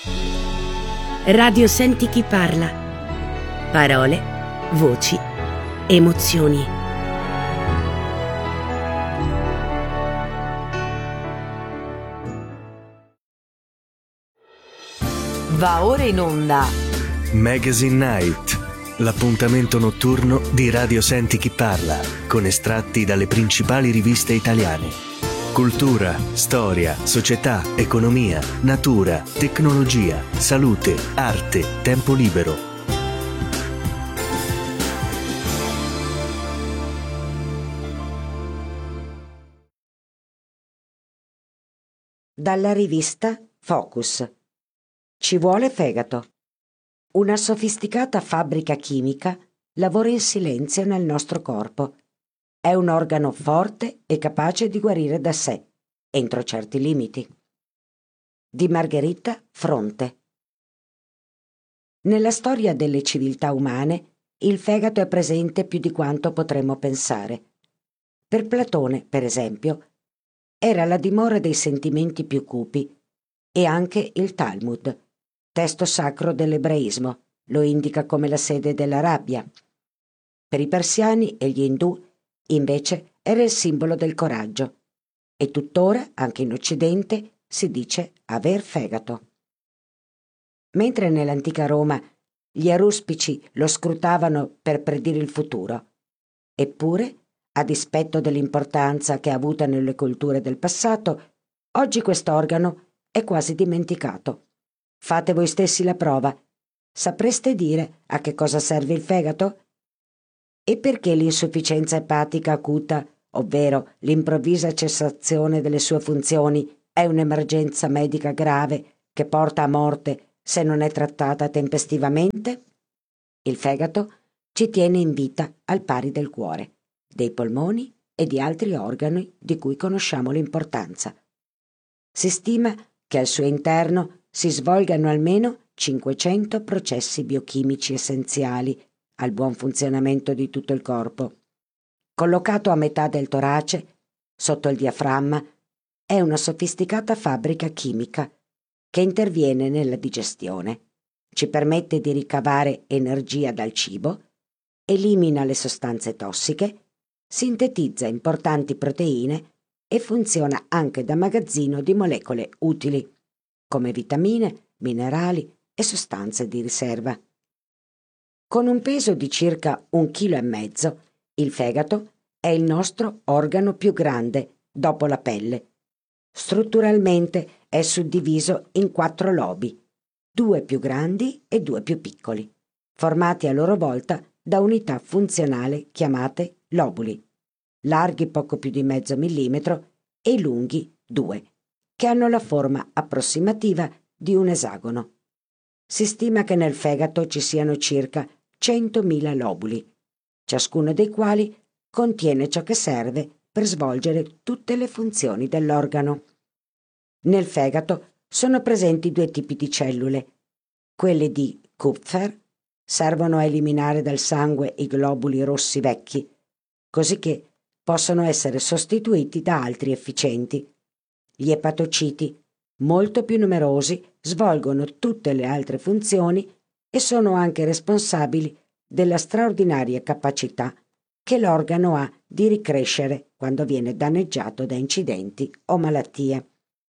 Radio Senti chi parla. Parole, voci, emozioni. Va ora in onda Magazine Night, l'appuntamento notturno di Radio Senti chi parla, con estratti dalle principali riviste italiane. Cultura, storia, società, economia, natura, tecnologia, salute, arte, tempo libero. Dalla rivista Focus. Ci vuole fegato. Una sofisticata fabbrica chimica lavora in silenzio nel nostro corpo. È un organo forte e capace di guarire da sé, entro certi limiti. Di Margherita Fronte. Nella storia delle civiltà umane, il fegato è presente più di quanto potremmo pensare. Per Platone, per esempio, era la dimora dei sentimenti più cupi, e anche il Talmud, testo sacro dell'ebraismo, lo indica come la sede della rabbia. Per i persiani e gli indù, invece, era il simbolo del coraggio, e tuttora, anche in Occidente, si dice aver fegato. Mentre nell'antica Roma gli aruspici lo scrutavano per predire il futuro, eppure, a dispetto dell'importanza che ha avuta nelle culture del passato, oggi quest'organo è quasi dimenticato. Fate voi stessi la prova. Sapreste dire a che cosa serve il fegato? E perché l'insufficienza epatica acuta, ovvero l'improvvisa cessazione delle sue funzioni, è un'emergenza medica grave che porta a morte se non è trattata tempestivamente? Il fegato ci tiene in vita al pari del cuore, dei polmoni e di altri organi di cui conosciamo l'importanza. Si stima che al suo interno si svolgano almeno 500 processi biochimici essenziali al buon funzionamento di tutto il corpo. Collocato a metà del torace, sotto il diaframma, è una sofisticata fabbrica chimica che interviene nella digestione, ci permette di ricavare energia dal cibo, elimina le sostanze tossiche, sintetizza importanti proteine e funziona anche da magazzino di molecole utili, come vitamine, minerali e sostanze di riserva. Con un peso di circa 1,5 kg, il fegato è il nostro organo più grande dopo la pelle. Strutturalmente è suddiviso in 4 lobi, 2 più grandi e 2 più piccoli, formati a loro volta da unità funzionali chiamate lobuli, larghi poco più di mezzo millimetro e lunghi 2, che hanno la forma approssimativa di un esagono. Si stima che nel fegato ci siano circa 100.000 lobuli, ciascuno dei quali contiene ciò che serve per svolgere tutte le funzioni dell'organo. Nel fegato sono presenti 2 tipi di cellule. Quelle di Kupfer servono a eliminare dal sangue i globuli rossi vecchi, così che possono essere sostituiti da altri efficienti. Gli epatociti, molto più numerosi, svolgono tutte le altre funzioni e sono anche responsabili della straordinaria capacità che l'organo ha di ricrescere quando viene danneggiato da incidenti o malattie.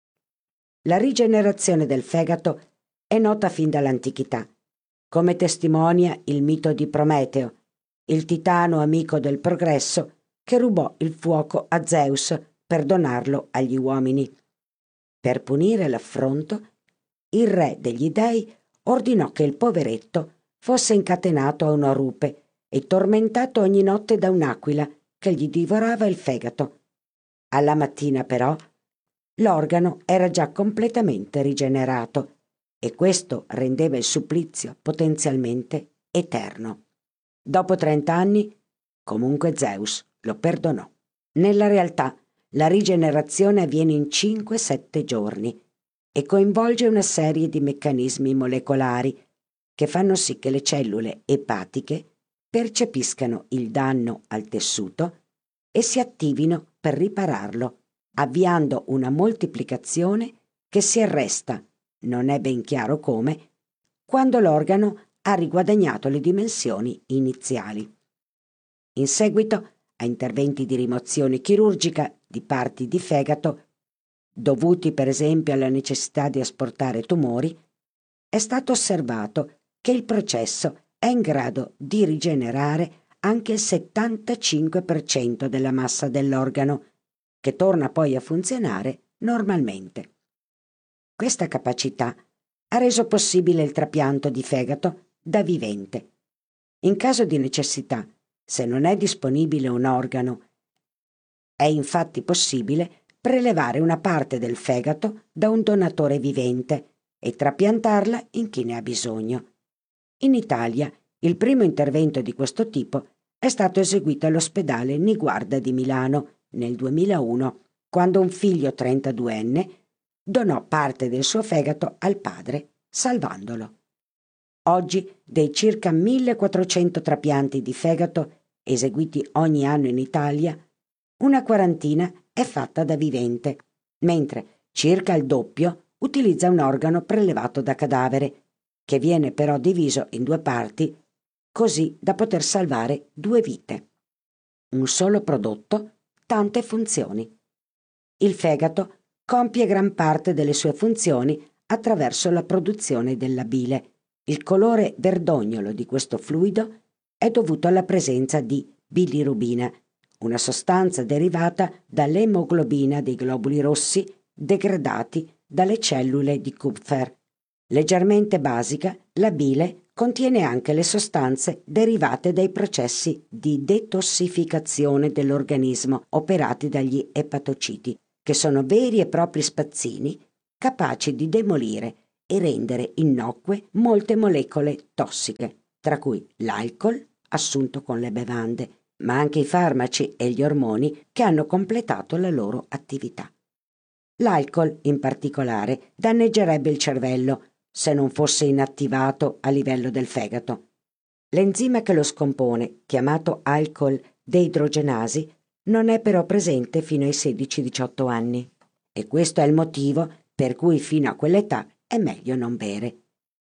La rigenerazione del fegato è nota fin dall'antichità, come testimonia il mito di Prometeo, il titano amico del progresso che rubò il fuoco a Zeus per donarlo agli uomini. Per punire l'affronto, il re degli dei ordinò che il poveretto fosse incatenato a una rupe e tormentato ogni notte da un'aquila che gli divorava il fegato. Alla mattina, però, l'organo era già completamente rigenerato e questo rendeva il supplizio potenzialmente eterno. Dopo 30 anni, comunque Zeus lo perdonò. Nella realtà, la rigenerazione avviene in 5-7 giorni e coinvolge una serie di meccanismi molecolari che fanno sì che le cellule epatiche percepiscano il danno al tessuto e si attivino per ripararlo, avviando una moltiplicazione che si arresta non è ben chiaro come, quando l'organo ha riguadagnato le dimensioni iniziali. In seguito a interventi di rimozione chirurgica di parti di fegato, dovuti per esempio alla necessità di asportare tumori, è stato osservato che il processo è in grado di rigenerare anche il 75% della massa dell'organo, che torna poi a funzionare normalmente. Questa capacità ha reso possibile il trapianto di fegato da vivente. In caso di necessità, se non è disponibile un organo, è infatti possibile prelevare una parte del fegato da un donatore vivente e trapiantarla in chi ne ha bisogno. In Italia, il primo intervento di questo tipo è stato eseguito all'ospedale Niguarda di Milano nel 2001, quando un figlio 32enne donò parte del suo fegato al padre, salvandolo. Oggi, dei circa 1400 trapianti di fegato eseguiti ogni anno in Italia, una quarantina è fatta da vivente, mentre circa il doppio utilizza un organo prelevato da cadavere, che viene però diviso in due parti, così da poter salvare due vite. Un solo prodotto, tante funzioni. Il fegato compie gran parte delle sue funzioni attraverso la produzione della bile. Il colore verdognolo di questo fluido è dovuto alla presenza di bilirubina, una sostanza derivata dall'emoglobina dei globuli rossi degradati dalle cellule di Kupfer. Leggermente basica, la bile contiene anche le sostanze derivate dai processi di detossificazione dell'organismo operati dagli epatociti, che sono veri e propri spazzini capaci di demolire e rendere innocue molte molecole tossiche, tra cui l'alcol assunto con le bevande, ma anche i farmaci e gli ormoni che hanno completato la loro attività. L'alcol, in particolare, danneggerebbe il cervello se non fosse inattivato a livello del fegato. L'enzima che lo scompone, chiamato alcol deidrogenasi, non è però presente fino ai 16-18 anni, e questo è il motivo per cui fino a quell'età è meglio non bere.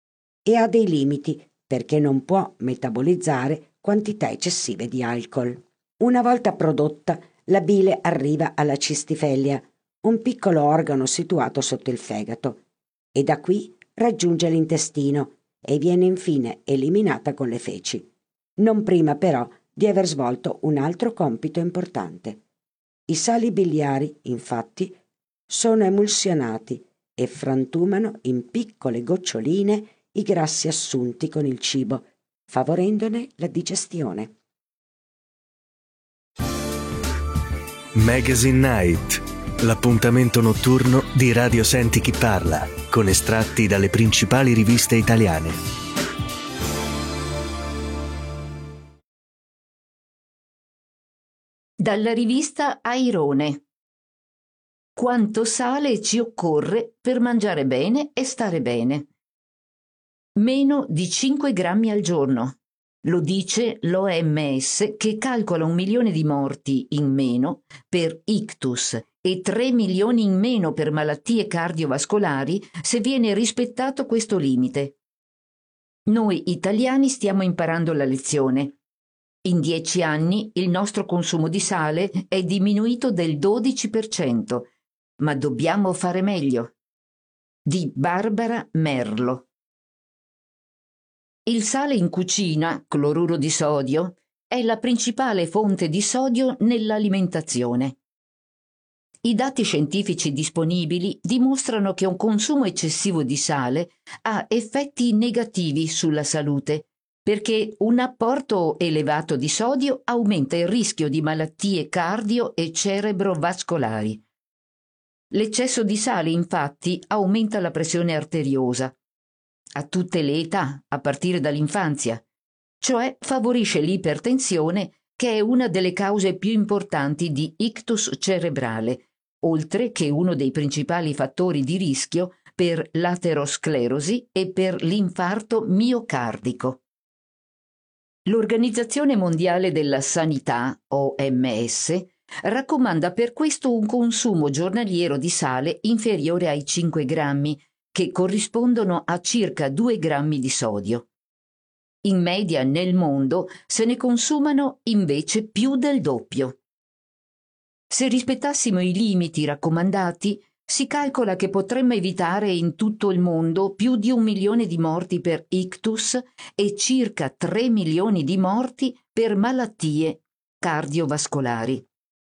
E ha dei limiti, perché non può metabolizzare quantità eccessive di alcol. Una volta prodotta, la bile arriva alla cistifelia, un piccolo organo situato sotto il fegato, e da qui raggiunge l'intestino e viene infine eliminata con le feci, non prima però di aver svolto un altro compito importante. I sali biliari, infatti, sono emulsionati e frantumano in piccole goccioline i grassi assunti con il cibo, favorendone la digestione. Magazine Night, l'appuntamento notturno di Radio Senti Chi Parla, con estratti dalle principali riviste italiane. Dalla rivista Airone. Quanto sale ci occorre per mangiare bene e stare bene? Meno di 5 grammi al giorno. Lo dice l'OMS, che calcola 1 milione di morti in meno per ictus e 3 milioni in meno per malattie cardiovascolari se viene rispettato questo limite. Noi italiani stiamo imparando la lezione. In 10 anni il nostro consumo di sale è diminuito del 12%, ma dobbiamo fare meglio. Di Barbara Merlo. Il sale in cucina, cloruro di sodio, è la principale fonte di sodio nell'alimentazione. I dati scientifici disponibili dimostrano che un consumo eccessivo di sale ha effetti negativi sulla salute, perché un apporto elevato di sodio aumenta il rischio di malattie cardio- e cerebrovascolari. L'eccesso di sale, infatti, aumenta la pressione arteriosa, a tutte le età, a partire dall'infanzia, cioè favorisce l'ipertensione, che è una delle cause più importanti di ictus cerebrale, oltre che uno dei principali fattori di rischio per l'aterosclerosi e per l'infarto miocardico. L'Organizzazione Mondiale della Sanità, OMS, raccomanda per questo un consumo giornaliero di sale inferiore ai 5 grammi, che corrispondono a circa 2 grammi di sodio. In media nel mondo se ne consumano invece più del doppio. Se rispettassimo i limiti raccomandati, si calcola che potremmo evitare in tutto il mondo più di 1 milione di morti per ictus e circa 3 milioni di morti per malattie cardiovascolari.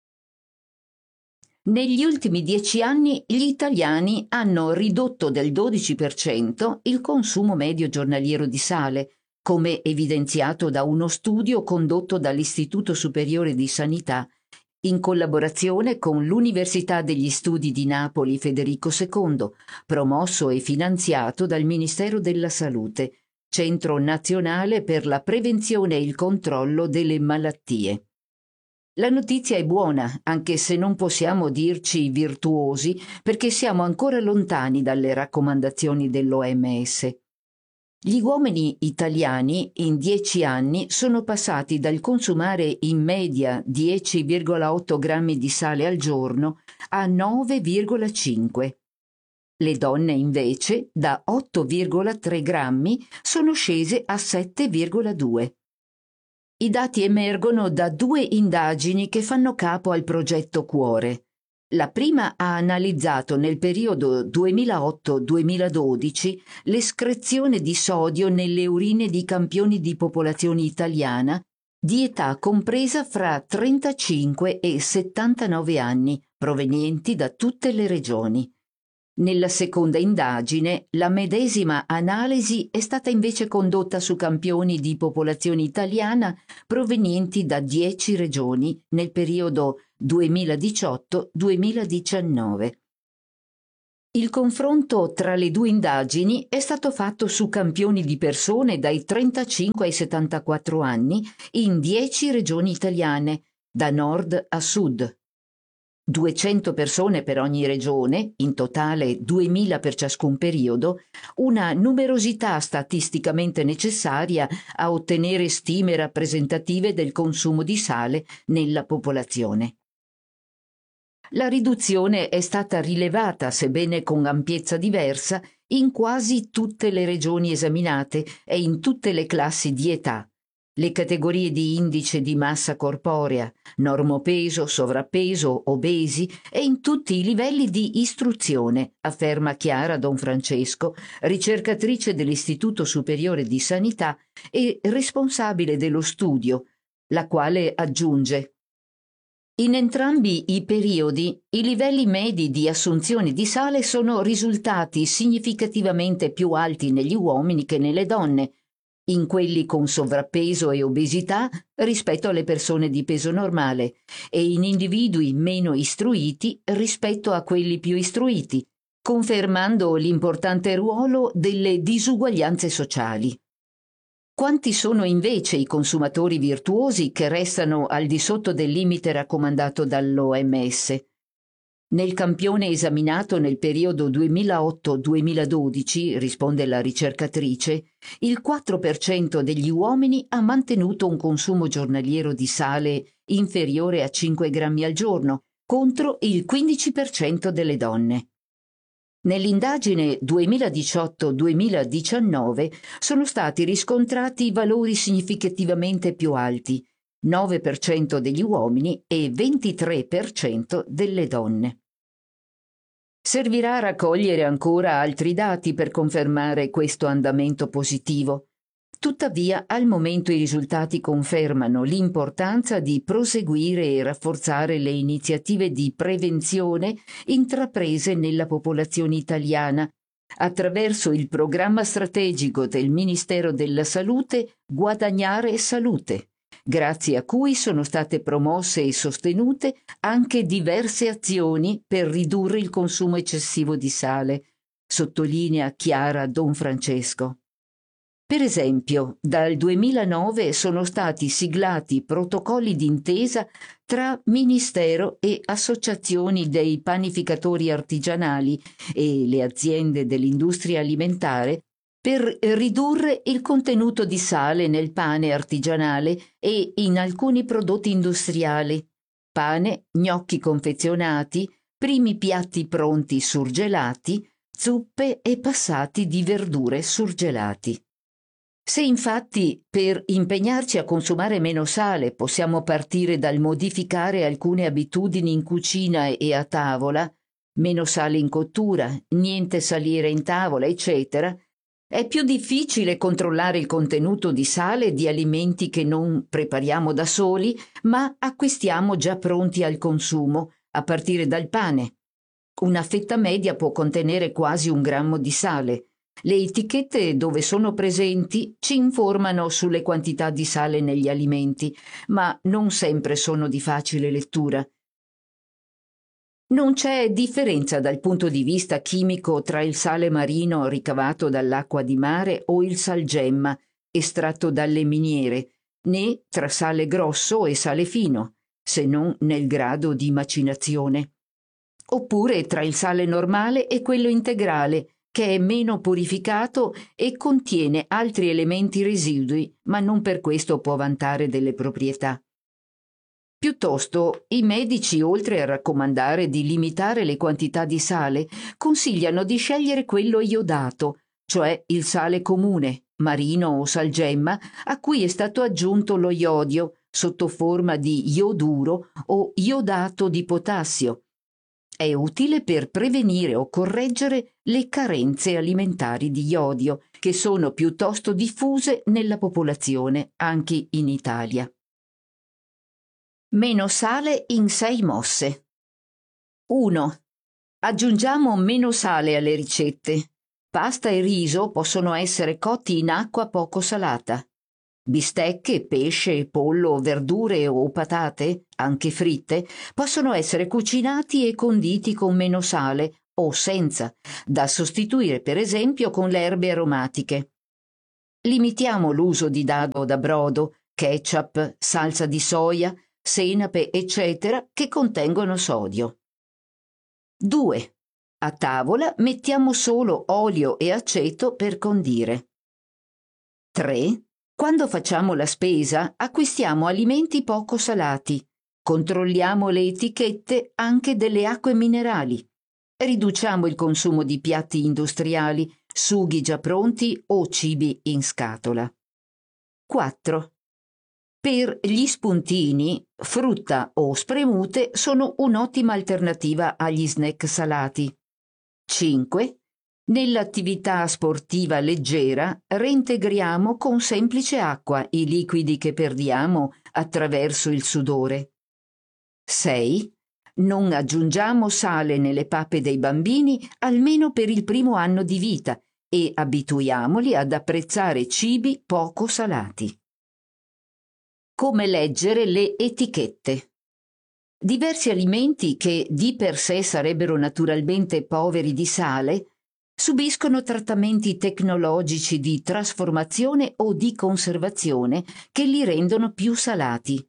Negli ultimi 10 anni gli italiani hanno ridotto del 12% il consumo medio giornaliero di sale, come evidenziato da uno studio condotto dall'Istituto Superiore di Sanità in collaborazione con l'Università degli Studi di Napoli Federico II, promosso e finanziato dal Ministero della Salute, Centro Nazionale per la Prevenzione e il Controllo delle Malattie. La notizia è buona, anche se non possiamo dirci virtuosi, perché siamo ancora lontani dalle raccomandazioni dell'OMS. Gli uomini italiani in 10 anni sono passati dal consumare in media 10,8 grammi di sale al giorno a 9,5. Le donne invece da 8,3 grammi sono scese a 7,2. I dati emergono da 2 indagini che fanno capo al progetto Cuore. La prima ha analizzato nel periodo 2008-2012 l'escrezione di sodio nelle urine di campioni di popolazione italiana di età compresa fra 35 e 79 anni, provenienti da tutte le regioni. Nella seconda indagine, la medesima analisi è stata invece condotta su campioni di popolazione italiana provenienti da 10 regioni nel periodo 2018-2019. Il confronto tra le 2 indagini è stato fatto su campioni di persone dai 35 ai 74 anni in 10 regioni italiane, da nord a sud. 200 persone per ogni regione, in totale 2000 per ciascun periodo, una numerosità statisticamente necessaria a ottenere stime rappresentative del consumo di sale nella popolazione. La riduzione è stata rilevata, sebbene con ampiezza diversa, in quasi tutte le regioni esaminate e in tutte le classi di età. Le categorie di indice di massa corporea, normopeso, sovrappeso, obesi e in tutti i livelli di istruzione, afferma Chiara Don Francesco, ricercatrice dell'Istituto Superiore di Sanità e responsabile dello studio, la quale aggiunge: in entrambi i periodi i livelli medi di assunzione di sale sono risultati significativamente più alti negli uomini che nelle donne, in quelli con sovrappeso e obesità rispetto alle persone di peso normale e in individui meno istruiti rispetto a quelli più istruiti, confermando l'importante ruolo delle disuguaglianze sociali. Quanti sono invece i consumatori virtuosi che restano al di sotto del limite raccomandato dall'OMS? Nel campione esaminato nel periodo 2008-2012, risponde la ricercatrice, il 4% degli uomini ha mantenuto un consumo giornaliero di sale inferiore a 5 grammi al giorno, contro il 15% delle donne. Nell'indagine 2018-2019 sono stati riscontrati valori significativamente più alti, 9% degli uomini e 23% delle donne. Servirà raccogliere ancora altri dati per confermare questo andamento positivo. Tuttavia, al momento i risultati confermano l'importanza di proseguire e rafforzare le iniziative di prevenzione intraprese nella popolazione italiana attraverso il programma strategico del Ministero della Salute Guadagnare Salute, grazie a cui sono state promosse e sostenute anche diverse azioni per ridurre il consumo eccessivo di sale, sottolinea Chiara Don Francesco. Per esempio, dal 2009 sono stati siglati protocolli d'intesa tra Ministero e associazioni dei panificatori artigianali e le aziende dell'industria alimentare per ridurre il contenuto di sale nel pane artigianale e in alcuni prodotti industriali, pane, gnocchi confezionati, primi piatti pronti surgelati, zuppe e passati di verdure surgelati. Se infatti per impegnarci a consumare meno sale possiamo partire dal modificare alcune abitudini in cucina e a tavola, meno sale in cottura, niente saliere in tavola, eccetera, è più difficile controllare il contenuto di sale di alimenti che non prepariamo da soli, ma acquistiamo già pronti al consumo, a partire dal pane. Una fetta media può contenere quasi 1 grammo di sale. Le etichette dove sono presenti ci informano sulle quantità di sale negli alimenti, ma non sempre sono di facile lettura. Non c'è differenza dal punto di vista chimico tra il sale marino ricavato dall'acqua di mare o il salgemma estratto dalle miniere, né tra sale grosso e sale fino, se non nel grado di macinazione. Oppure tra il sale normale e quello integrale, che è meno purificato e contiene altri elementi residui, ma non per questo può vantare delle proprietà. Piuttosto, i medici, oltre a raccomandare di limitare le quantità di sale, consigliano di scegliere quello iodato, cioè il sale comune, marino o salgemma, a cui è stato aggiunto lo iodio, sotto forma di ioduro o iodato di potassio. È utile per prevenire o correggere le carenze alimentari di iodio, che sono piuttosto diffuse nella popolazione, anche in Italia. Meno sale in 6 mosse. 1. Aggiungiamo meno sale alle ricette. Pasta e riso possono essere cotti in acqua poco salata. Bistecche, pesce, pollo, verdure o patate, anche fritte, possono essere cucinati e conditi con meno sale o senza, da sostituire per esempio con le erbe aromatiche. Limitiamo l'uso di dado da brodo, ketchup, salsa di soia, senape, eccetera, che contengono sodio. 2. A tavola mettiamo solo olio e aceto per condire. 3. Quando facciamo la spesa, acquistiamo alimenti poco salati. Controlliamo le etichette anche delle acque minerali. Riduciamo il consumo di piatti industriali, sughi già pronti o cibi in scatola. 4. Per gli spuntini, frutta o spremute sono un'ottima alternativa agli snack salati. 5. Nell'attività sportiva leggera reintegriamo con semplice acqua i liquidi che perdiamo attraverso il sudore. 6. Non aggiungiamo sale nelle pappe dei bambini almeno per il primo anno di vita e abituiamoli ad apprezzare cibi poco salati. Come leggere le etichette. Diversi alimenti che di per sé sarebbero naturalmente poveri di sale subiscono trattamenti tecnologici di trasformazione o di conservazione che li rendono più salati.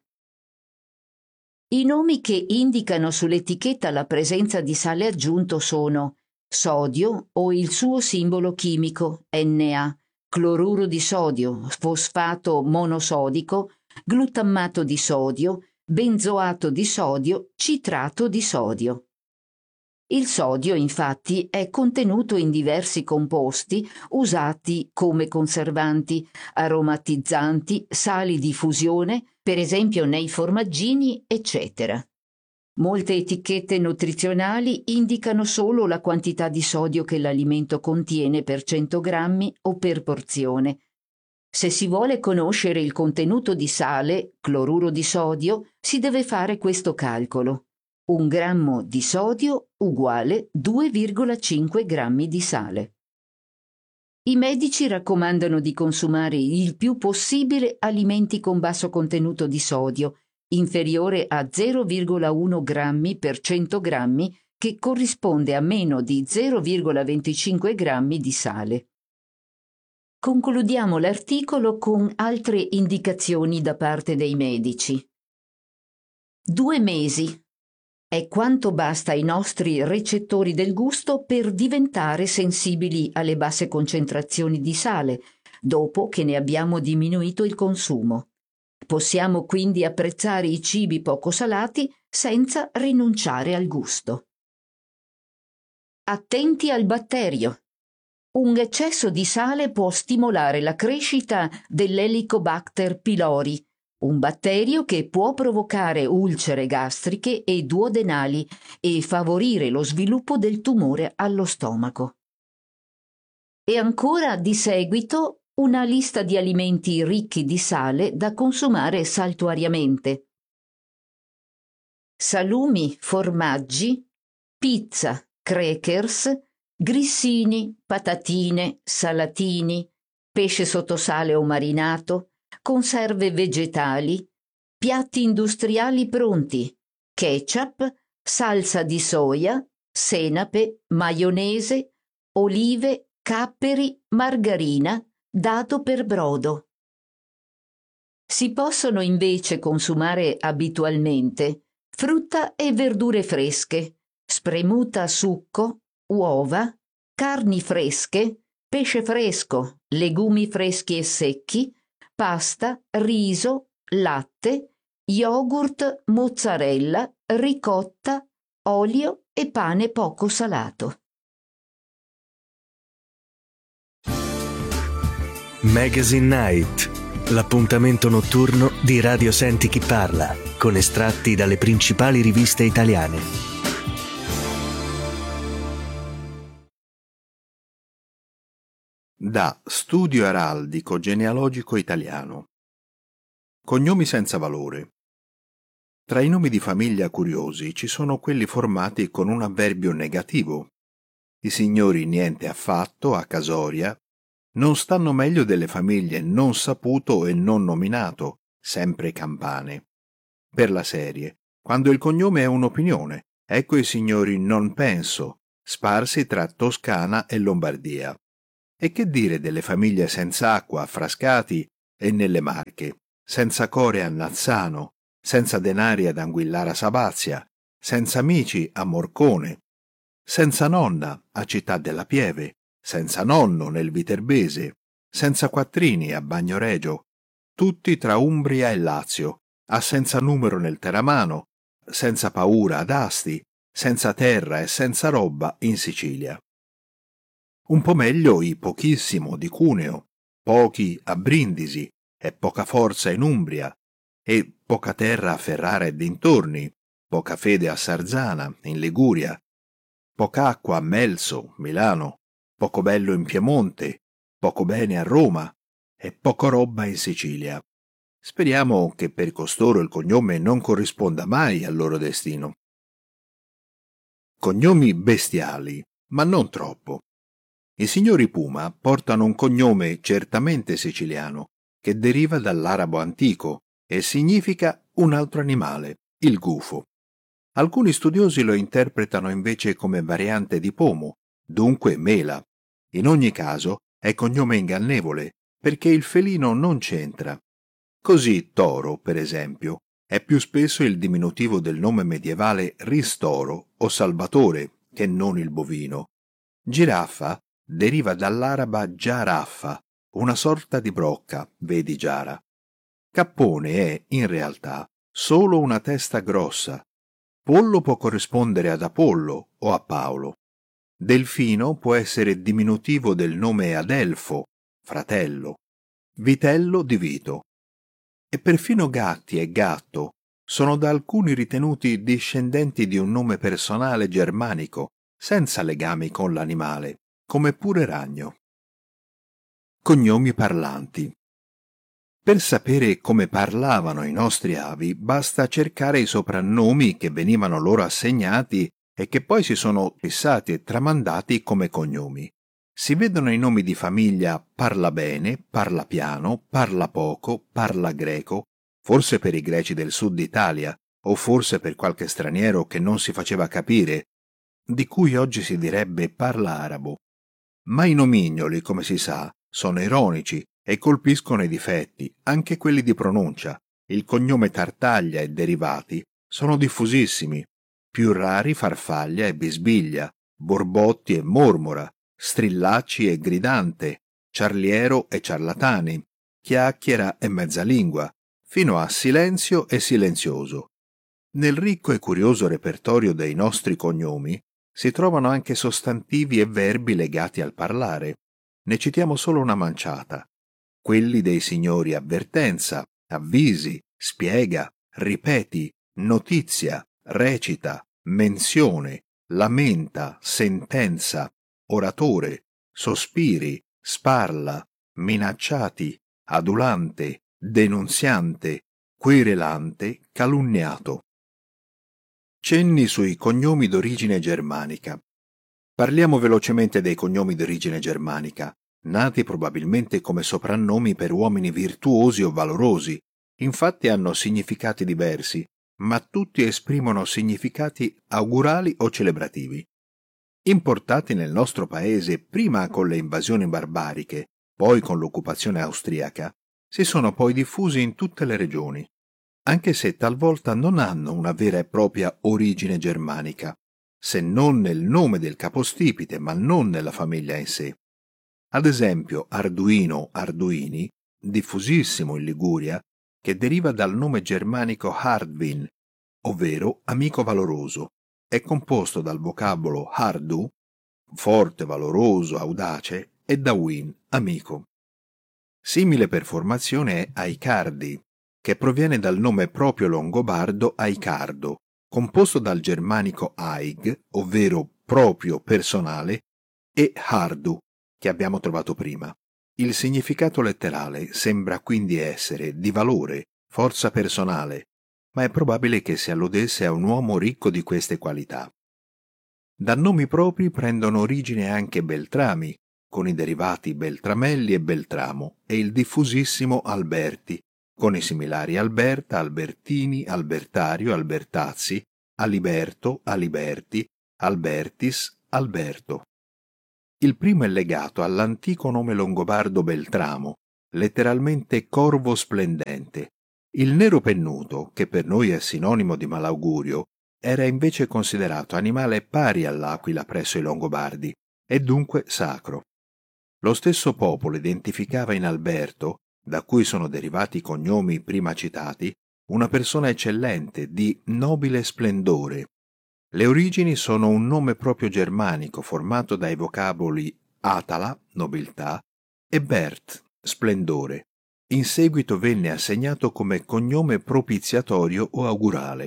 I nomi che indicano sull'etichetta la presenza di sale aggiunto sono sodio o il suo simbolo chimico Na, cloruro di sodio, fosfato monosodico, glutammato di sodio, benzoato di sodio, citrato di sodio. Il sodio, infatti, è contenuto in diversi composti usati come conservanti, aromatizzanti, sali di fusione, per esempio nei formaggini, eccetera. Molte etichette nutrizionali indicano solo la quantità di sodio che l'alimento contiene per 100 grammi o per porzione. Se si vuole conoscere il contenuto di sale, cloruro di sodio, si deve fare questo calcolo. 1 grammo di sodio uguale 2,5 grammi di sale. I medici raccomandano di consumare il più possibile alimenti con basso contenuto di sodio, inferiore a 0,1 grammi per 100 grammi, che corrisponde a meno di 0,25 grammi di sale. Concludiamo l'articolo con altre indicazioni da parte dei medici. 2 mesi è quanto basta ai nostri recettori del gusto per diventare sensibili alle basse concentrazioni di sale, dopo che ne abbiamo diminuito il consumo. Possiamo quindi apprezzare i cibi poco salati senza rinunciare al gusto. attenti al batterio. Un eccesso di sale può stimolare la crescita dell'Helicobacter pylori, un batterio che può provocare ulcere gastriche e duodenali e favorire lo sviluppo del tumore allo stomaco. E ancora di seguito una lista di alimenti ricchi di sale da consumare saltuariamente. Salumi, formaggi, pizza, crackers, grissini, patatine, salatini, pesce sottosale o marinato, conserve vegetali, piatti industriali pronti, ketchup, salsa di soia, senape, maionese, olive, capperi, margarina, dato per brodo. Si possono invece consumare abitualmente frutta e verdure fresche, spremuta succo, uova, carni fresche, pesce fresco, legumi freschi e secchi, pasta, riso, latte, yogurt, mozzarella, ricotta, olio e pane poco salato. Magazine Night, l'appuntamento notturno di Radio Senti Chi Parla, con estratti dalle principali riviste italiane. Da Studio Araldico Genealogico Italiano. Cognomi senza valore. Tra i nomi di famiglia curiosi ci sono quelli formati con un avverbio negativo. I signori niente affatto a Casoria non stanno meglio delle famiglie non saputo e non nominato, sempre campane. Per la serie, quando il cognome è un'opinione, ecco i signori non penso, sparsi tra Toscana e Lombardia. E che dire delle famiglie senza acqua a Frascati e nelle Marche, senza core a Nazzano, senza denari ad Anguillara Sabazia, senza amici a Morcone, senza nonna a Città della Pieve, senza nonno nel Viterbese, senza quattrini a Bagnoregio, tutti tra Umbria e Lazio, a senza numero nel Teramano, senza paura ad Asti, senza terra e senza roba in Sicilia. Un po' meglio i pochissimo di Cuneo, pochi a Brindisi e poca forza in Umbria, e poca terra a Ferrara e dintorni, poca fede a Sarzana, in Liguria, poca acqua a Melzo, Milano, poco bello in Piemonte, poco bene a Roma e poco roba in Sicilia. Speriamo che per costoro il cognome non corrisponda mai al loro destino. Cognomi bestiali, ma non troppo. I signori Puma portano un cognome certamente siciliano, che deriva dall'arabo antico e significa un altro animale, il gufo. Alcuni studiosi lo interpretano invece come variante di pomo, dunque mela. In ogni caso è cognome ingannevole, perché il felino non c'entra. Così toro, per esempio, è più spesso il diminutivo del nome medievale ristoro o salvatore che non il bovino. Giraffa deriva dall'araba giaraffa, una sorta di brocca, vedi giara. Cappone è, in realtà, solo una testa grossa. Pollo può corrispondere ad Apollo o a Paolo. Delfino può essere diminutivo del nome Adelfo, fratello. Vitello di Vito. E perfino gatti e gatto sono da alcuni ritenuti discendenti di un nome personale germanico, senza legami con l'animale, come pure ragno. Cognomi parlanti. Per sapere come parlavano i nostri avi, basta cercare i soprannomi che venivano loro assegnati e che poi si sono fissati e tramandati come cognomi. Si vedono i nomi di famiglia parla bene, parla piano, parla poco, parla greco, forse per i greci del sud Italia, o forse per qualche straniero che non si faceva capire, di cui oggi si direbbe parla arabo. Ma i nomignoli, come si sa, sono ironici e colpiscono i difetti, anche quelli di pronuncia. Il cognome Tartaglia e derivati sono diffusissimi, più rari Farfaglia e Bisbiglia, Borbotti e Mormora, Strillacci e Gridante, Ciarliero e Ciarlatani, Chiacchiera e Mezzalingua, fino a Silenzio e Silenzioso. Nel ricco e curioso repertorio dei nostri cognomi Si trovano anche sostantivi e verbi legati al parlare. Ne citiamo solo una manciata. Quelli dei signori avvertenza, avvisi, spiega, ripeti, notizia, recita, menzione, lamenta, sentenza, oratore, sospiri, sparla, minacciati, adulante, denunziante, querelante, calunniato. Cenni sui cognomi d'origine germanica. Parliamo velocemente dei cognomi d'origine germanica, nati probabilmente come soprannomi per uomini virtuosi o valorosi. Infatti hanno significati diversi, ma tutti esprimono significati augurali o celebrativi. Importati nel nostro paese prima con le invasioni barbariche, poi con l'occupazione austriaca, si sono poi diffusi in tutte le regioni, anche se talvolta non hanno una vera e propria origine germanica, se non nel nome del capostipite, ma non nella famiglia in sé. Ad esempio, Arduino, Arduini, diffusissimo in Liguria, che deriva dal nome germanico Hardwin, ovvero amico valoroso, è composto dal vocabolo Hardu, forte, valoroso, audace, e da win, amico. Simile per formazione è Aicardi, che proviene dal nome proprio longobardo Aicardo, composto dal germanico Aig, ovvero proprio personale, e Hardu, che abbiamo trovato prima. Il significato letterale sembra quindi essere di valore, forza personale, ma è probabile che si alludesse a un uomo ricco di queste qualità. Da nomi propri prendono origine anche Beltrami, con i derivati Beltramelli e Beltramo, e il diffusissimo Alberti, con i similari Alberta, Albertini, Albertario, Albertazzi, Aliberto, Aliberti, Albertis, Alberto. Il primo è legato all'antico nome longobardo Beltramo, letteralmente corvo splendente. Il nero pennuto, che per noi è sinonimo di malaugurio, era invece considerato animale pari all'aquila presso i Longobardi, e dunque sacro. Lo stesso popolo identificava in Alberto, da cui sono derivati i cognomi prima citati, una persona eccellente, di nobile splendore. Le origini sono un nome proprio germanico formato dai vocaboli atala, nobiltà, e bert, splendore. In seguito venne assegnato come cognome propiziatorio o augurale.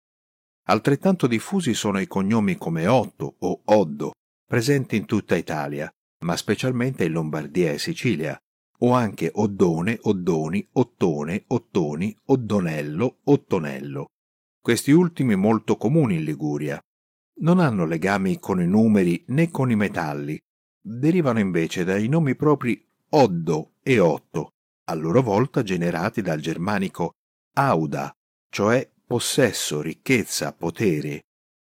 Altrettanto diffusi sono i cognomi come Otto o Oddo, presenti in tutta Italia, ma specialmente in Lombardia e Sicilia, o anche Oddone, Oddoni, Ottone, Ottoni, Oddonello, Ottonello. Questi ultimi molto comuni in Liguria. Non hanno legami con i numeri né con i metalli, derivano invece dai nomi propri Oddo e Otto, a loro volta generati dal germanico auda, cioè possesso, ricchezza, potere.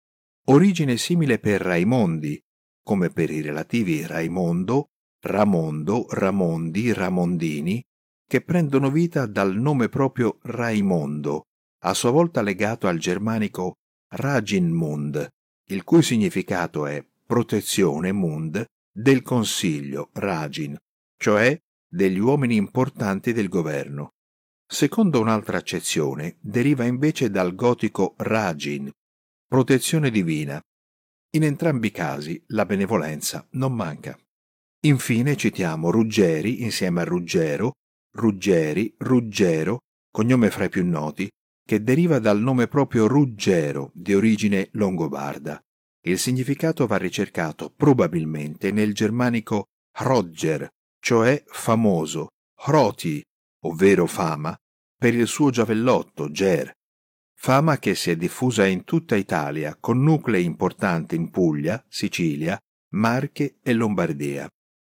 Origine simile per Raimondi, come per i relativi Raimondo, Ramondo, Ramondi, Ramondini, che prendono vita dal nome proprio Raimondo, a sua volta legato al germanico Raginmund, il cui significato è protezione mund del consiglio Ragin, cioè degli uomini importanti del governo. Secondo un'altra accezione, deriva invece dal gotico Ragin, protezione divina. In entrambi i casi la benevolenza non manca. Infine citiamo Ruggeri insieme a Ruggero, Ruggeri, Ruggero, cognome fra i più noti, che deriva dal nome proprio Ruggero, di origine longobarda. Il significato va ricercato probabilmente nel germanico Hrogger, cioè famoso, Hroti, ovvero fama, per il suo giavellotto, Ger. Fama che si è diffusa in tutta Italia, con nuclei importanti in Puglia, Sicilia, Marche e Lombardia.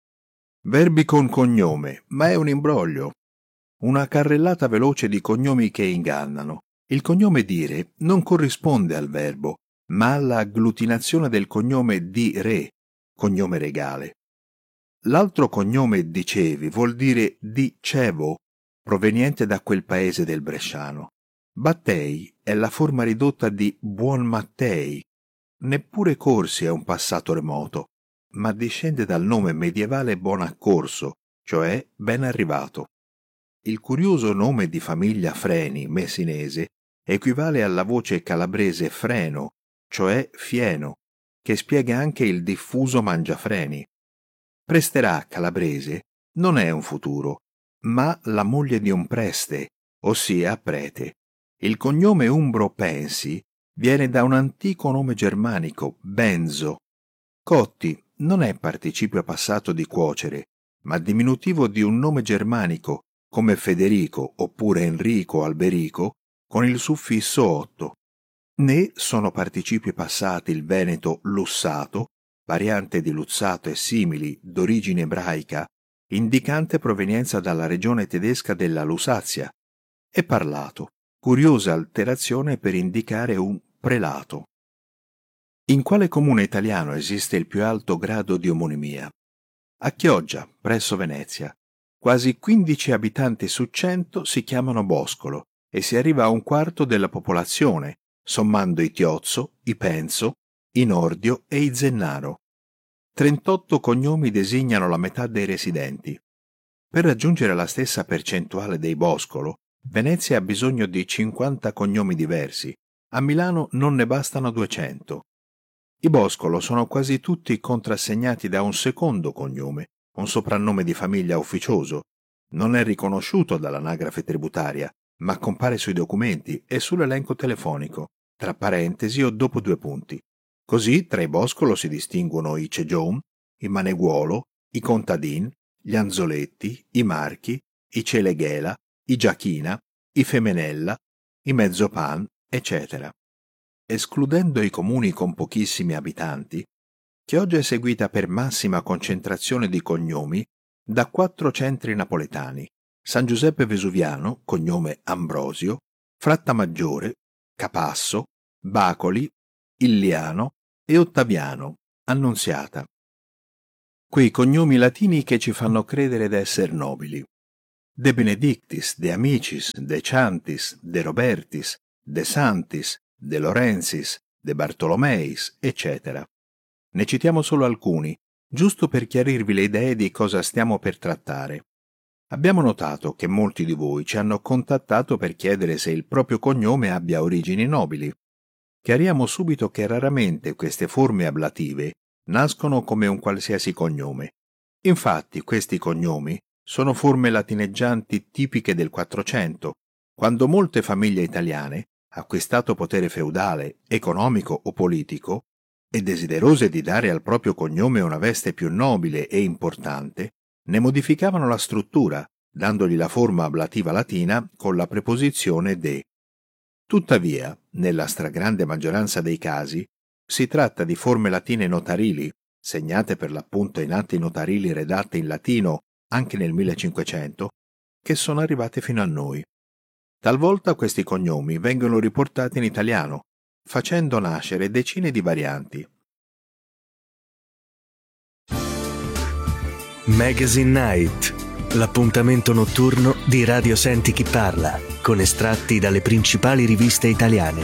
Verbi con cognome, ma è un imbroglio. Una carrellata veloce di cognomi che ingannano. Il cognome dire non corrisponde al verbo, ma alla agglutinazione del cognome di re, cognome regale. L'altro cognome dicevi vuol dire dicevo, proveniente da quel paese del bresciano. Battei è la forma ridotta di Buon Mattei. Neppure Corsi è un passato remoto, ma discende dal nome medievale Bonaccorso, cioè ben arrivato. Il curioso nome di famiglia Freni, messinese, equivale alla voce calabrese freno, cioè fieno, che spiega anche il diffuso mangiafreni. Presterà calabrese non è un futuro, ma la moglie di un preste, ossia prete. Il cognome umbro Pensi viene da un antico nome germanico, Benzo. Cotti non è participio passato di cuocere, ma diminutivo di un nome germanico, come Federico oppure Enrico Alberico, con il suffisso otto. Né sono participi passati il veneto lussato, variante di luzzato e simili d'origine ebraica, indicante provenienza dalla regione tedesca della Lusazia, e parlato, curiosa alterazione per indicare un prelato. In quale comune italiano esiste il più alto grado di omonimia? A Chioggia, presso Venezia. Quasi 15 abitanti su 100 si chiamano Boscolo e si arriva a un quarto della popolazione, sommando i Tiozzo, i Penzo, i Nordio e i Zennaro. 38 cognomi designano la metà dei residenti. Per raggiungere la stessa percentuale dei Boscolo, Venezia ha bisogno di 50 cognomi diversi. A Milano non ne bastano 200. I Boscolo sono quasi tutti contrassegnati da un secondo cognome, un soprannome di famiglia ufficioso. Non è riconosciuto dall'anagrafe tributaria, ma compare sui documenti e sull'elenco telefonico, tra parentesi o dopo 2 punti. Così tra i Boscolo si distinguono i Cegion, i Maneguolo, i Contadin, gli Anzoletti, i Marchi, i Celeghela, i Giachina, i Femenella, i Mezzopan, eccetera. Escludendo i comuni con pochissimi abitanti, Chioggia è seguita per massima concentrazione di cognomi da 4 centri napoletani: San Giuseppe Vesuviano, cognome Ambrosio, Frattamaggiore, Capasso, Bacoli, Illiano e Ottaviano, Annunziata. Quei cognomi latini che ci fanno credere d'esser nobili: De Benedictis, De Amicis, De Ciantis, De Robertis, De Santis, De Lorenzis, De Bartolomeis, eccetera. Ne citiamo solo alcuni, giusto per chiarirvi le idee di cosa stiamo per trattare. Abbiamo notato che molti di voi ci hanno contattato per chiedere se il proprio cognome abbia origini nobili. Chiariamo subito che raramente queste forme ablative nascono come un qualsiasi cognome. Infatti questi cognomi sono forme latineggianti tipiche del Quattrocento, quando molte famiglie italiane, acquistato potere feudale, economico o politico, e desiderose di dare al proprio cognome una veste più nobile e importante, ne modificavano la struttura, dandogli la forma ablativa latina con la preposizione de. Tuttavia, nella stragrande maggioranza dei casi, si tratta di forme latine notarili, segnate per l'appunto in atti notarili redatti in latino anche nel 1500, che sono arrivate fino a noi. Talvolta questi cognomi vengono riportati in italiano, facendo nascere decine di varianti. Magazine Night, l'appuntamento notturno di Radio Senti Chi Parla, con estratti dalle principali riviste italiane.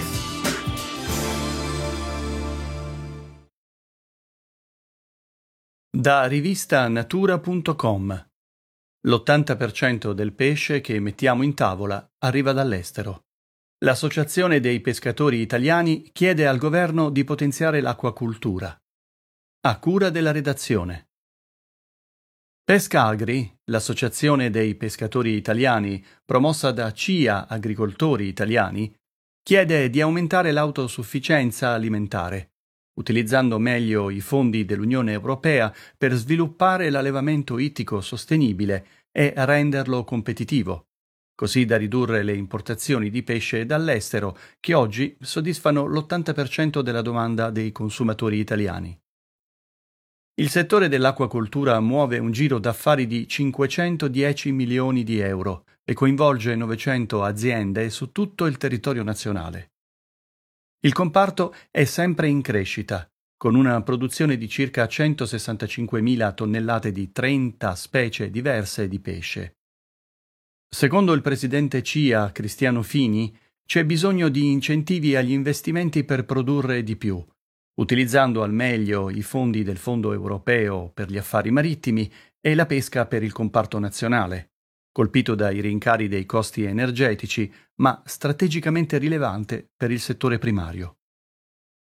Da rivistanatura.com. L'80% del pesce che mettiamo in tavola arriva dall'estero. L'Associazione dei pescatori italiani chiede al governo di potenziare l'acquacultura. A cura della redazione. Pescagri, l'associazione dei pescatori italiani, promossa da CIA Agricoltori Italiani, chiede di aumentare l'autosufficienza alimentare, utilizzando meglio i fondi dell'Unione Europea per sviluppare l'allevamento ittico sostenibile e renderlo competitivo, così da ridurre le importazioni di pesce dall'estero che oggi soddisfano l'80% della domanda dei consumatori italiani. Il settore dell'acquacoltura muove un giro d'affari di 510 milioni di euro e coinvolge 900 aziende su tutto il territorio nazionale. Il comparto è sempre in crescita, con una produzione di circa 165.000 tonnellate di 30 specie diverse di pesce. Secondo il presidente CIA Cristiano Fini, c'è bisogno di incentivi agli investimenti per produrre di più, utilizzando al meglio i fondi del Fondo Europeo per gli affari marittimi e la pesca per il comparto nazionale, colpito dai rincari dei costi energetici, ma strategicamente rilevante per il settore primario.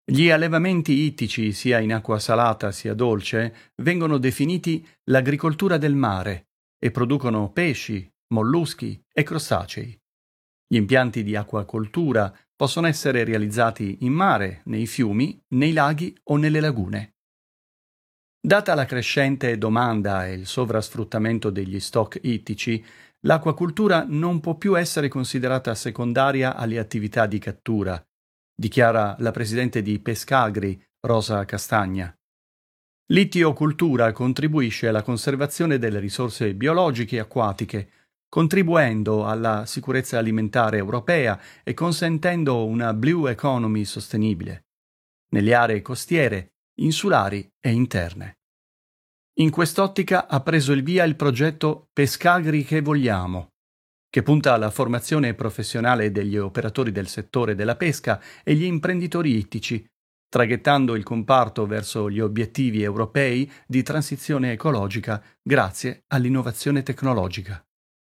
Gli allevamenti ittici, sia in acqua salata sia dolce, vengono definiti l'agricoltura del mare e producono pesci, molluschi e crostacei. Gli impianti di acquacoltura possono essere realizzati in mare, nei fiumi, nei laghi o nelle lagune. Data la crescente domanda e il sovrasfruttamento degli stock ittici, l'acquacoltura non può più essere considerata secondaria alle attività di cattura, dichiara la presidente di Pescagri, Rosa Castagna. L'ittiocultura contribuisce alla conservazione delle risorse biologiche e acquatiche, contribuendo alla sicurezza alimentare europea e consentendo una blue economy sostenibile nelle aree costiere, insulari e interne. In quest'ottica ha preso il via il progetto Pescagri che vogliamo, che punta alla formazione professionale degli operatori del settore della pesca e gli imprenditori ittici, traghettando il comparto verso gli obiettivi europei di transizione ecologica grazie all'innovazione tecnologica.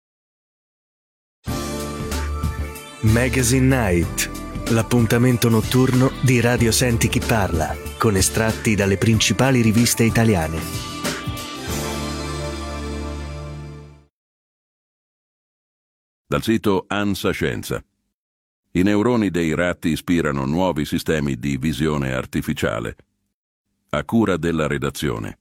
Magazine Night, l'appuntamento notturno di Radio Senti Chi Parla, con estratti dalle principali riviste italiane. Dal sito ANSA Scienza. I neuroni dei ratti ispirano nuovi sistemi di visione artificiale. A cura della redazione.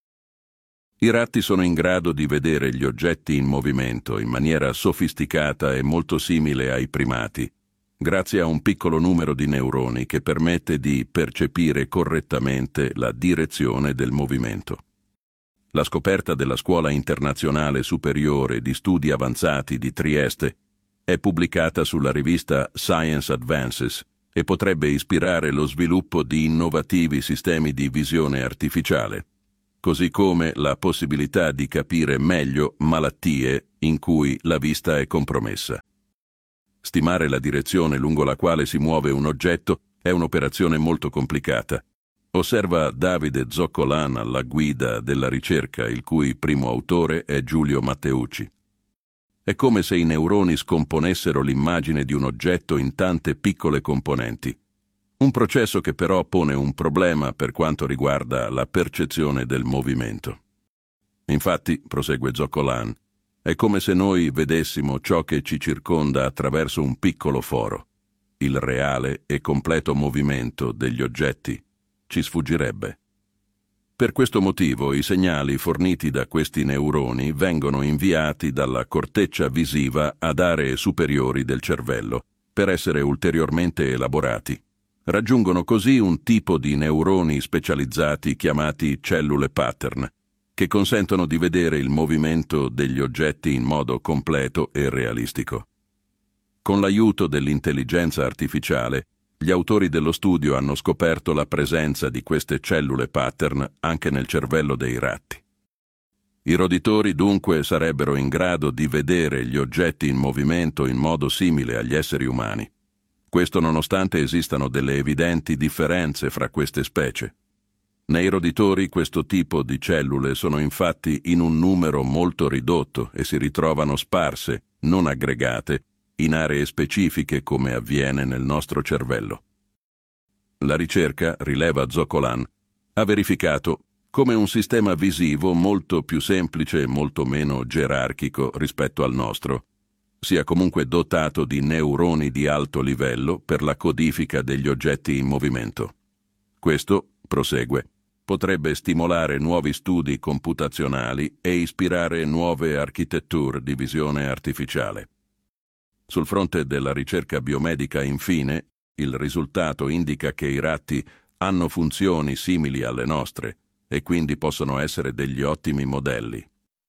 I ratti sono in grado di vedere gli oggetti in movimento in maniera sofisticata e molto simile ai primati, grazie a un piccolo numero di neuroni che permette di percepire correttamente la direzione del movimento. La scoperta della Scuola Internazionale Superiore di Studi Avanzati di Trieste è pubblicata sulla rivista Science Advances e potrebbe ispirare lo sviluppo di innovativi sistemi di visione artificiale, così come la possibilità di capire meglio malattie in cui la vista è compromessa. Stimare la direzione lungo la quale si muove un oggetto è un'operazione molto complicata. Osserva Davide Zoccolan alla guida della ricerca, il cui primo autore è Giulio Matteucci. È come se i neuroni scomponessero l'immagine di un oggetto in tante piccole componenti. Un processo che però pone un problema per quanto riguarda la percezione del movimento. Infatti, prosegue Zoccolan, è come se noi vedessimo ciò che ci circonda attraverso un piccolo foro. Il reale e completo movimento degli oggetti ci sfuggirebbe. Per questo motivo i segnali forniti da questi neuroni vengono inviati dalla corteccia visiva ad aree superiori del cervello per essere ulteriormente elaborati. Raggiungono così un tipo di neuroni specializzati chiamati cellule pattern, che consentono di vedere il movimento degli oggetti in modo completo e realistico. Con l'aiuto dell'intelligenza artificiale, gli autori dello studio hanno scoperto la presenza di queste cellule pattern anche nel cervello dei ratti. I roditori dunque sarebbero in grado di vedere gli oggetti in movimento in modo simile agli esseri umani. Questo nonostante esistano delle evidenti differenze fra queste specie. Nei roditori questo tipo di cellule sono infatti in un numero molto ridotto e si ritrovano sparse, non aggregate, in aree specifiche come avviene nel nostro cervello. La ricerca, rileva Zoccolan, ha verificato come un sistema visivo molto più semplice e molto meno gerarchico rispetto al nostro sia comunque dotato di neuroni di alto livello per la codifica degli oggetti in movimento. Questo, prosegue, potrebbe stimolare nuovi studi computazionali e ispirare nuove architetture di visione artificiale. Sul fronte della ricerca biomedica, infine, il risultato indica che i ratti hanno funzioni simili alle nostre e quindi possono essere degli ottimi modelli.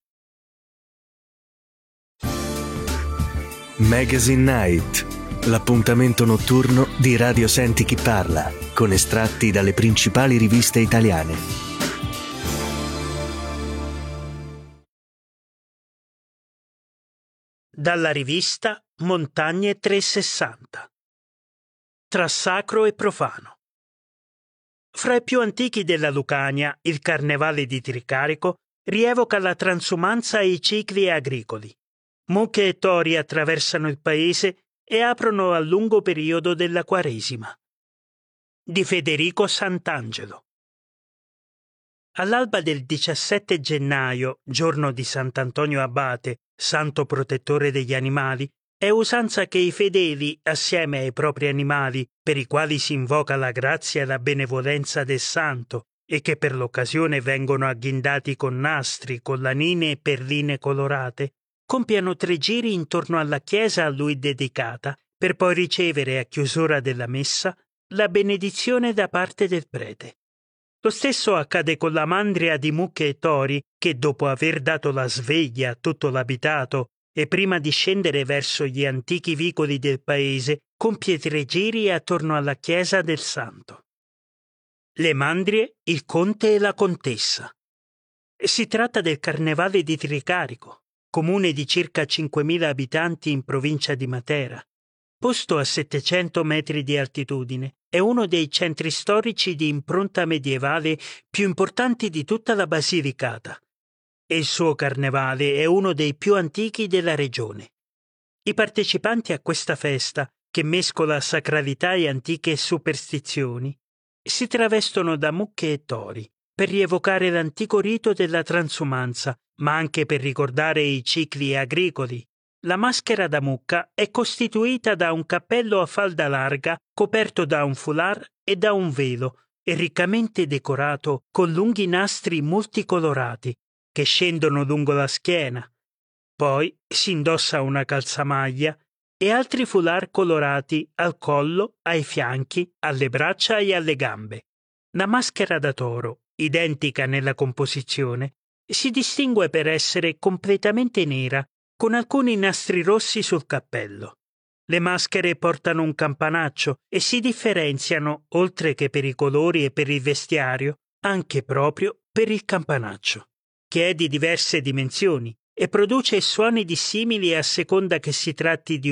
Magazine Night, l'appuntamento notturno di Radio Senti Chi Parla, con estratti dalle principali riviste italiane. Dalla rivista Montagne 360. Tra sacro e profano. Fra i più antichi della Lucania, il Carnevale di Tricarico rievoca la transumanza e i cicli agricoli. Mucche e tori attraversano il paese e aprono al lungo periodo della Quaresima. di Federico Sant'Angelo. All'alba del 17 gennaio, giorno di Sant'Antonio Abate, santo protettore degli animali, è usanza che i fedeli, assieme ai propri animali, per i quali si invoca la grazia e la benevolenza del santo, e che per l'occasione vengono agghindati con nastri, collanine e perline colorate, compiano 3 giri intorno alla chiesa a lui dedicata, per poi ricevere a chiusura della messa la benedizione da parte del prete. Lo stesso accade con la mandria di mucche e tori che, dopo aver dato la sveglia a tutto l'abitato e prima di scendere verso gli antichi vicoli del paese, compie 3 giri attorno alla chiesa del santo. Le mandrie, il conte e la contessa. Si tratta del carnevale di Tricarico, comune di circa 5.000 abitanti in provincia di Matera. Posto a 700 metri di altitudine, è uno dei centri storici di impronta medievale più importanti di tutta la Basilicata e il suo carnevale è uno dei più antichi della regione. I partecipanti a questa festa, che mescola sacralità e antiche superstizioni, si travestono da mucche e tori per rievocare l'antico rito della transumanza, ma anche per ricordare i cicli agricoli. La maschera da mucca è costituita da un cappello a falda larga coperto da un foulard e da un velo e riccamente decorato con lunghi nastri multicolorati che scendono lungo la schiena. Poi si indossa una calzamaglia e altri foulard colorati al collo, ai fianchi, alle braccia e alle gambe. La maschera da toro, identica nella composizione, si distingue per essere completamente nera con alcuni nastri rossi sul cappello. Le maschere portano un campanaccio e si differenziano, oltre che per i colori e per il vestiario, anche proprio per il campanaccio, che è di diverse dimensioni e produce suoni dissimili a seconda che si tratti di